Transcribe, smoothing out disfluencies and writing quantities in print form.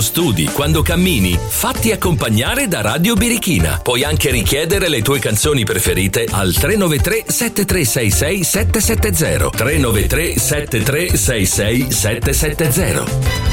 studi, quando cammini, fatti accompagnare da Radio Birichina. Puoi anche richiedere le tue canzoni preferite al 393 7366 770. 393 7366 770.